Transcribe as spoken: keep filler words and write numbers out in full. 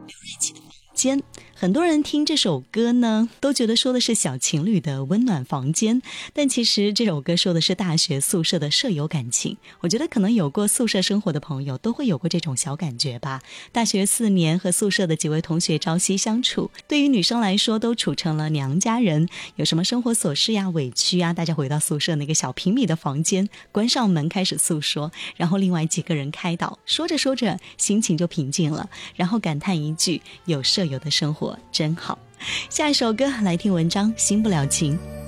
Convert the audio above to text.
间。很多人听这首歌呢，都觉得说的是小情侣的温暖房间，但其实这首歌说的是大学宿舍的舍友感情。我觉得可能有过宿舍生活的朋友都会有过这种小感觉吧。大学四年和宿舍的几位同学朝夕相处，对于女生来说都处成了娘家人，有什么生活琐事呀、委屈呀，大家回到宿舍那个小平米的房间，关上门开始诉说，然后另外几个人开导，说着说着心情就平静了，然后感叹一句，有舍友的生活真好。下一首歌来听文章，新不了情。